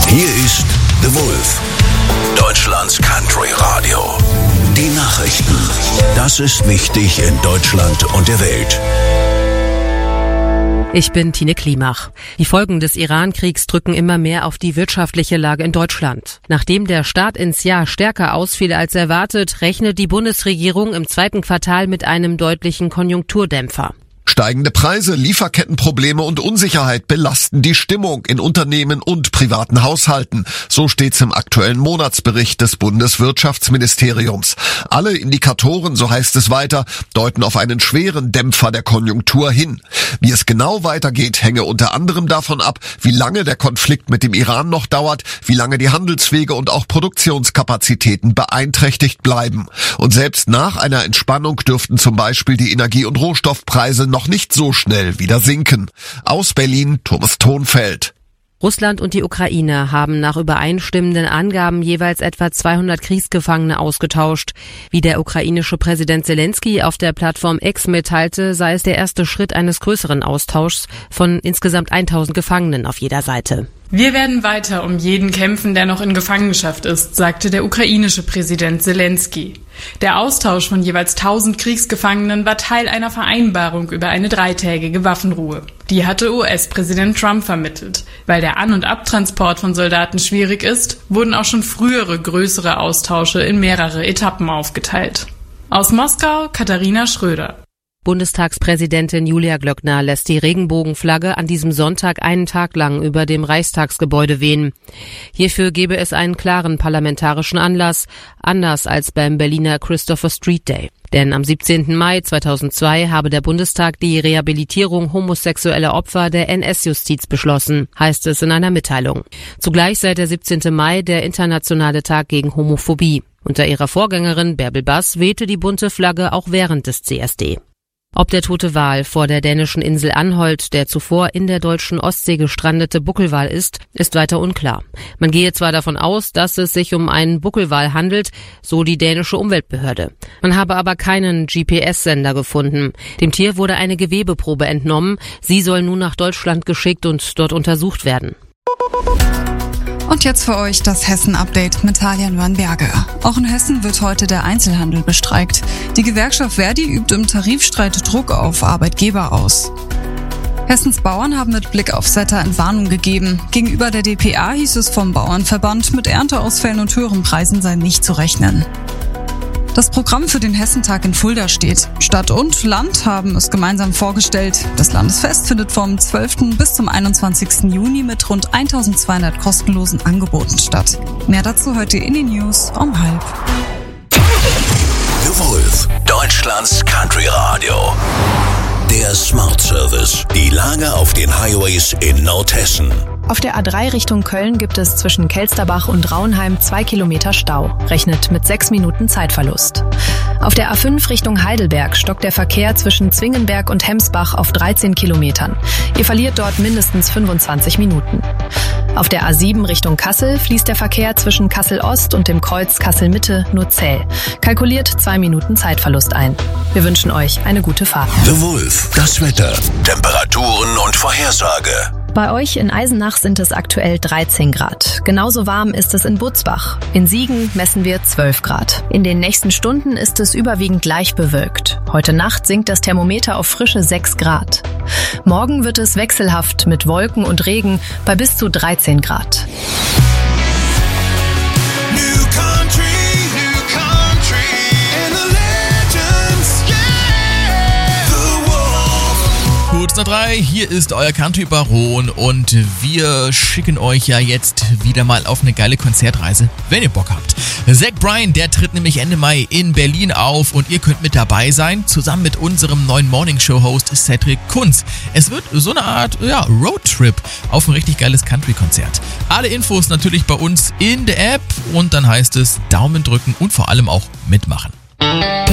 Hier ist The Wolf, Deutschlands Country Radio. Die Nachrichten. Das ist wichtig in Deutschland und der Welt. Ich bin Tine Klimach. Die Folgen des Iran-Kriegs drücken immer mehr auf die wirtschaftliche Lage in Deutschland. Nachdem der Start ins Jahr stärker ausfiel als erwartet, rechnet die Bundesregierung im zweiten Quartal mit einem deutlichen Konjunkturdämpfer. Steigende Preise, Lieferkettenprobleme und Unsicherheit belasten die Stimmung in Unternehmen und privaten Haushalten. So steht's im aktuellen Monatsbericht des Bundeswirtschaftsministeriums. Alle Indikatoren, so heißt es weiter, deuten auf einen schweren Dämpfer der Konjunktur hin. Wie es genau weitergeht, hänge unter anderem davon ab, wie lange der Konflikt mit dem Iran noch dauert, wie lange die Handelswege und auch Produktionskapazitäten beeinträchtigt bleiben. Und selbst nach einer Entspannung dürften zum Beispiel die Energie- und Rohstoffpreise noch nicht so schnell wieder sinken. Aus Berlin, Thomas Thonfeld. Russland und die Ukraine haben nach übereinstimmenden Angaben jeweils etwa 200 Kriegsgefangene ausgetauscht. Wie der ukrainische Präsident Zelensky auf der Plattform X mitteilte, sei es der erste Schritt eines größeren Austauschs von insgesamt 1000 Gefangenen auf jeder Seite. Wir werden weiter um jeden kämpfen, der noch in Gefangenschaft ist, sagte der ukrainische Präsident Zelensky. Der Austausch von jeweils 1000 Kriegsgefangenen war Teil einer Vereinbarung über eine 3-tägige Waffenruhe. Die hatte US-Präsident Trump vermittelt. Weil der An- und Abtransport von Soldaten schwierig ist, wurden auch schon frühere größere Austausche in mehrere Etappen aufgeteilt. Aus Moskau, Katharina Schröder. Bundestagspräsidentin Julia Glöckner lässt die Regenbogenflagge an diesem Sonntag einen Tag lang über dem Reichstagsgebäude wehen. Hierfür gebe es einen klaren parlamentarischen Anlass, anders als beim Berliner Christopher Street Day. Denn am 17. Mai 2002 habe der Bundestag die Rehabilitierung homosexueller Opfer der NS-Justiz beschlossen, heißt es in einer Mitteilung. Zugleich sei der 17. Mai der internationale Tag gegen Homophobie. Unter ihrer Vorgängerin Bärbel Bass wehte die bunte Flagge auch während des CSD. Ob der tote Wal vor der dänischen Insel Anholt der zuvor in der deutschen Ostsee gestrandete Buckelwal ist weiter unklar. Man gehe zwar davon aus, dass es sich um einen Buckelwal handelt, so die dänische Umweltbehörde. Man habe aber keinen GPS-Sender gefunden. Dem Tier wurde eine Gewebeprobe entnommen. Sie soll nun nach Deutschland geschickt und dort untersucht werden. Und jetzt für euch das Hessen-Update mit Talia Nürnberger. Auch in Hessen wird heute der Einzelhandel bestreikt. Die Gewerkschaft Verdi übt im Tarifstreit Druck auf Arbeitgeber aus. Hessens Bauern haben mit Blick aufs Wetter Entwarnung gegeben. Gegenüber der dpa hieß es vom Bauernverband, mit Ernteausfällen und höheren Preisen sei nicht zu rechnen. Das Programm für den Hessentag in Fulda steht. Stadt und Land haben es gemeinsam vorgestellt. Das Landesfest findet vom 12. bis zum 21. Juni mit rund 1200 kostenlosen Angeboten statt. Mehr dazu heute in den News um 12:30. The Wolf, Deutschlands Country Radio. Der Smart Service. Die Lage auf den Highways in Nordhessen. Auf der A3 Richtung Köln gibt es zwischen Kelsterbach und Raunheim 2 Kilometer Stau. Rechnet mit 6 Minuten Zeitverlust. Auf der A5 Richtung Heidelberg stockt der Verkehr zwischen Zwingenberg und Hemsbach auf 13 Kilometern. Ihr verliert dort mindestens 25 Minuten. Auf der A7 Richtung Kassel fließt der Verkehr zwischen Kassel-Ost und dem Kreuz Kassel-Mitte nur zäh. Kalkuliert 2 Minuten Zeitverlust ein. Wir wünschen euch eine gute Fahrt. The Wolf, das Wetter, Temperaturen und Vorhersage. Bei euch in Eisenach sind es aktuell 13 Grad. Genauso warm ist es in Butzbach. In Siegen messen wir 12 Grad. In den nächsten Stunden ist es überwiegend leicht bewölkt. Heute Nacht sinkt das Thermometer auf frische 6 Grad. Morgen wird es wechselhaft mit Wolken und Regen bei bis zu 13 Grad. Kurz nach 3, hier ist euer Country-Baron und wir schicken euch ja jetzt wieder mal auf eine geile Konzertreise, wenn ihr Bock habt. Zach Bryan, der tritt nämlich Ende Mai in Berlin auf und ihr könnt mit dabei sein, zusammen mit unserem neuen Morning-Show-Host Cedric Kunz. Es wird so eine Art Roadtrip auf ein richtig geiles Country-Konzert. Alle Infos natürlich bei uns in der App und dann heißt es Daumen drücken und vor allem auch mitmachen.